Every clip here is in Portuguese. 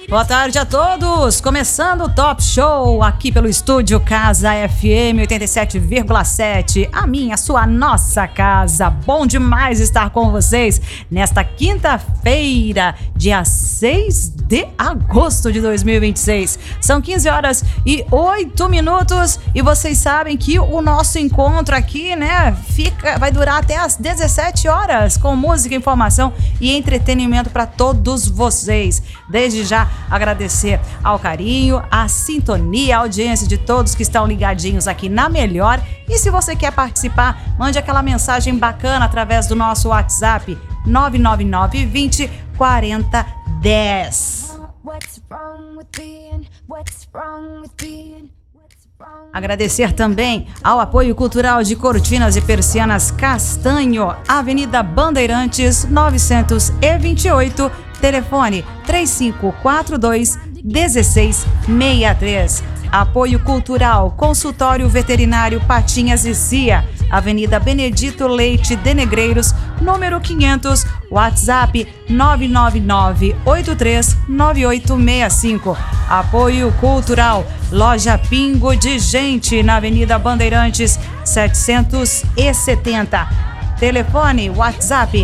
Boa tarde a todos, começando o Top Show aqui pelo estúdio Casa FM 87,7, a minha, sua, nossa casa. Bom demais estar com vocês nesta quinta-feira, dia 6 de agosto de 2026. São 15 horas e 8 minutos e vocês sabem que o nosso encontro aqui, né, vai durar até as 17 horas com música, informação e entretenimento para todos vocês. Desde já agradecer ao carinho, à sintonia, à audiência de todos que estão ligadinhos aqui na Melhor. E se você quer participar, mande aquela mensagem bacana através do nosso WhatsApp 999 20 40 10. Agradecer também ao apoio cultural de Cortinas e Persianas Castanho, Avenida Bandeirantes 928, telefone 3542 1663. Apoio cultural, consultório veterinário Patinhas e Cia, Avenida Benedito Leite de Negreiros, número 500, WhatsApp 999-839865. Apoio cultural, Loja Pingo de Gente, na Avenida Bandeirantes 770. Telefone, WhatsApp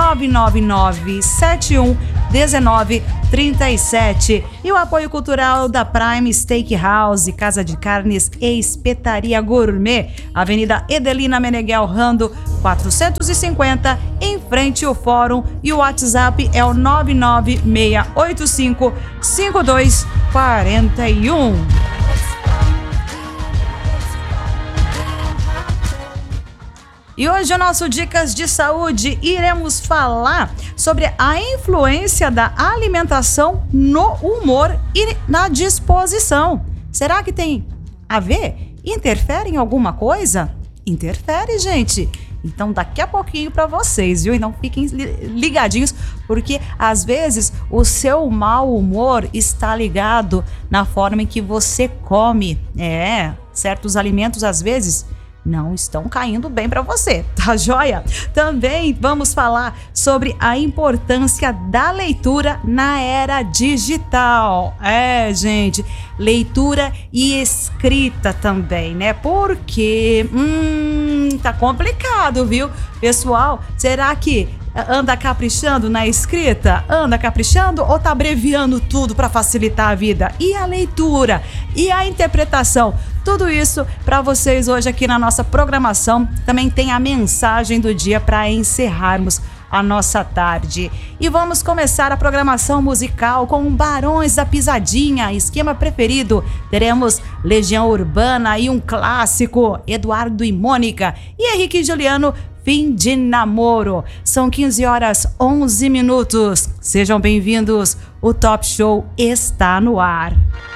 999-711937. E o apoio cultural da Prime Steakhouse, Casa de Carnes e Espetaria Gourmet, Avenida Edelina Meneghel Rando 450, em frente ao Fórum. E o WhatsApp é o 996855241. E hoje, o nosso Dicas de Saúde, iremos falar sobre a influência da alimentação no humor e na disposição. Será que tem a ver? Interfere em alguma coisa? Interfere, gente. Então, daqui a pouquinho para vocês, viu? Então, fiquem ligadinhos, porque às vezes o seu mau humor está ligado na forma em que você come. Certos alimentos, às vezes, não estão caindo bem para você, tá joia? Também vamos falar sobre a importância da leitura na era digital. Gente, leitura e escrita também, né? Porque, tá complicado, viu? Pessoal, será que anda caprichando na escrita? Anda caprichando ou tá abreviando tudo para facilitar a vida? E a leitura? E a interpretação? Tudo isso para vocês hoje aqui na nossa programação. Também tem a mensagem do dia para encerrarmos a nossa tarde. E vamos começar a programação musical com Barões da Pisadinha, esquema preferido. Teremos Legião Urbana e um clássico, Eduardo e Mônica. E Henrique e Juliano, Fim de Namoro. São 15 horas 11 minutos. Sejam bem-vindos. O Top Show está no ar.